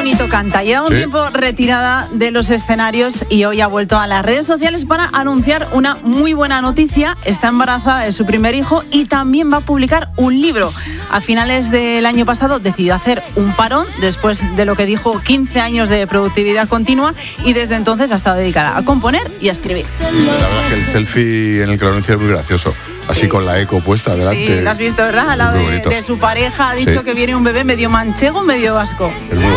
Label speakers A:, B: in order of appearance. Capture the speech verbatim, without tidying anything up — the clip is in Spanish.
A: bonito canta. Lleva un
B: Sí.
A: tiempo retirada de los escenarios y hoy ha vuelto a las redes sociales para anunciar una muy buena noticia. Está embarazada de su primer hijo y también va a publicar un libro. A finales del año pasado decidió hacer un parón después de lo que dijo quince años de productividad continua y desde entonces ha estado dedicada a componer y a escribir.
B: La verdad es que el selfie en el que lo anuncia es muy gracioso. Así
A: Sí.
B: con la eco puesta delante.
A: Sí, lo has visto, ¿verdad? Al lado
B: Muy
A: de,
B: bonito.
A: de su pareja ha dicho
B: Sí.
A: que viene un bebé medio manchego, medio vasco.
B: Es muy